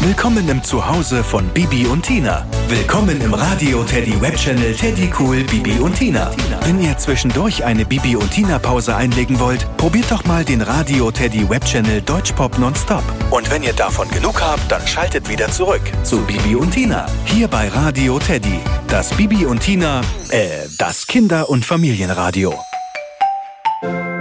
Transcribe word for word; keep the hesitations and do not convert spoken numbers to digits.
Willkommen im Zuhause von Bibi und Tina. Willkommen im Radio Teddy Webchannel Teddy Cool Bibi und Tina. Wenn ihr zwischendurch eine Bibi und Tina Pause einlegen wollt, probiert doch mal den Radio Teddy Webchannel Deutschpop Nonstop. Und wenn ihr davon genug habt, dann schaltet wieder zurück zu Bibi und Tina. Hier bei Radio Teddy. Das Bibi und Tina, äh, das Kinder- und Familienradio.